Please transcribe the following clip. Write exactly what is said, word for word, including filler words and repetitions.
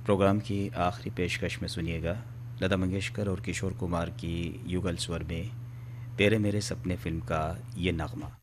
Programme की आखिरी पेशकश में सुनिएगा लता मंगेशकर और किशोर कुमार की युगल स्वर में तेरे मेरे सपने फ़िल्म का ये नगमा।